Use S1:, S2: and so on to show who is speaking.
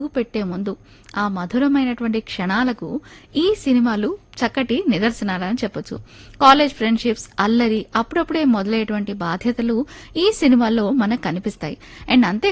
S1: పెట్టే ముందు ఆ మధురమైనటువంటి క్షణాలకు ఈ సినిమాలు చక్కటి నిదర్శనాలని చెప్పొచ్చు. కాలేజ్ ఫ్రెండ్షిప్స్, అల్లరి, అప్పుడప్పుడే మొదలయ్యేటువంటి బాధ్యతలు ఈ సినిమాల్లో మనకు కనిపిస్తాయి. అండ్ అంతే